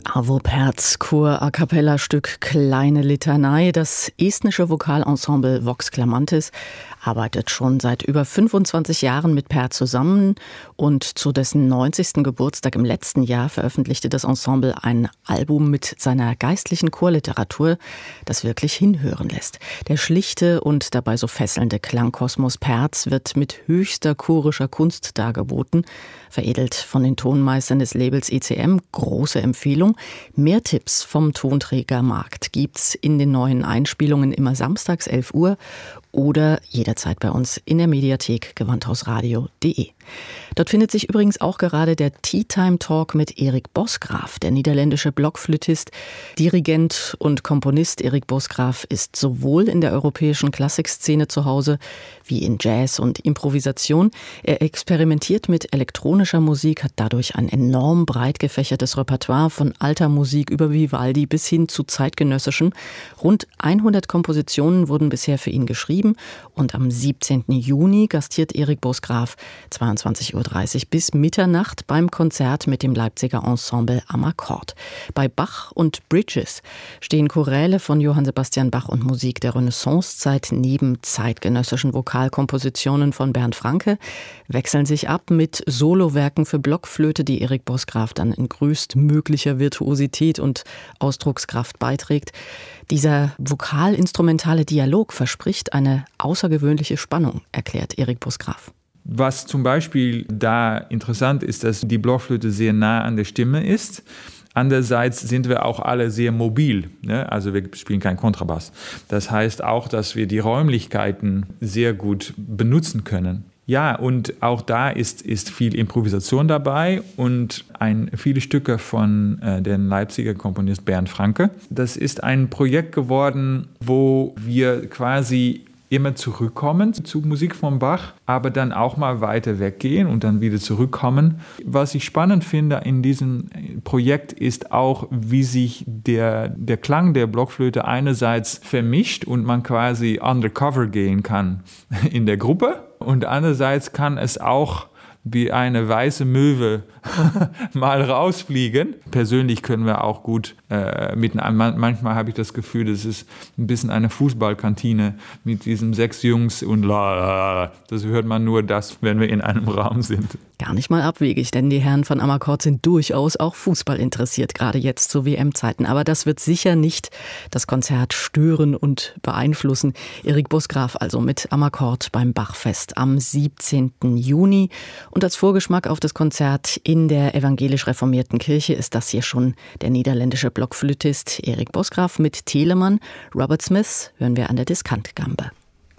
Arvo Pärts Chor-A-Cappella-Stück Kleine Litanei. Das estnische Vokalensemble Vox Clamantis arbeitet schon seit über 25 Jahren mit Pärt zusammen und zu dessen 90. Geburtstag im letzten Jahr veröffentlichte das Ensemble ein Album mit seiner geistlichen Chorliteratur, das wirklich hinhören lässt. Der schlichte und dabei so fesselnde Klangkosmos Pärts wird mit höchster chorischer Kunst dargeboten, veredelt von den Tonmeistern des Labels ECM. Große Empfehlung. Mehr Tipps vom Tonträgermarkt gibt's in den neuen Einspielungen immer samstags 11 Uhr oder jederzeit bei uns in der Mediathek gewandhausradio.de. Dort findet sich übrigens auch gerade der Tea Time Talk mit Erik Bosgraaf. Der niederländische Blockflötist, Dirigent und Komponist Erik Bosgraaf ist sowohl in der europäischen Klassikszene zu Hause wie in Jazz und Improvisation. Er experimentiert mit elektronischer Musik, hat dadurch ein enorm breit gefächertes Repertoire von alter Musik über Vivaldi bis hin zu zeitgenössischen. Rund 100 Kompositionen wurden bisher für ihn geschrieben und am 17. Juni gastiert Erik Bosgraaf 22:30 Uhr bis Mitternacht beim Konzert mit dem Leipziger Ensemble am Akkord. Bei Bach und Bridges stehen Choräle von Johann Sebastian Bach und Musik der Renaissancezeit neben zeitgenössischen Vokalkompositionen von Bernd Francke, wechseln sich ab mit Solowerken für Blockflöte, die Erik Bosgraaf dann in größtmöglicher Virtuosität und Ausdruckskraft beiträgt. Dieser vokal-instrumentale Dialog verspricht eine außergewöhnliche Spannung, erklärt Erik Bosgraaf. Was zum Beispiel da interessant ist, dass die Blockflöte sehr nah an der Stimme ist. Andererseits sind wir auch alle sehr mobil, ne? Also wir spielen keinen Kontrabass. Das heißt auch, dass wir die Räumlichkeiten sehr gut benutzen können. Ja, und auch da ist viel Improvisation dabei und viele Stücke von dem Leipziger Komponist Bernd Francke. Das ist ein Projekt geworden, wo wir quasi immer zurückkommen zu Musik von Bach, aber dann auch mal weiter weggehen und dann wieder zurückkommen. Was ich spannend finde in diesem Projekt ist auch, wie sich der Klang der Blockflöte einerseits vermischt und man quasi undercover gehen kann in der Gruppe und andererseits kann es auch wie eine weiße Möwe mal rausfliegen. Persönlich können wir auch gut manchmal habe ich das Gefühl, das ist ein bisschen eine Fußballkantine mit diesen 6 Jungs und das hört man nur wenn wir in einem Raum sind. Gar nicht mal abwegig, denn die Herren von Am Akkord sind durchaus auch Fußball interessiert, gerade jetzt zu WM-Zeiten. Aber das wird sicher nicht das Konzert stören und beeinflussen. Erik Bosgraaf also mit Am Akkord beim Bachfest am 17. Juni. Und als Vorgeschmack auf das Konzert in der evangelisch-reformierten Kirche ist das hier schon der niederländische Blockflötist Erik Bosgraaf mit Telemann. Robert Smith hören wir an der Diskantgambe.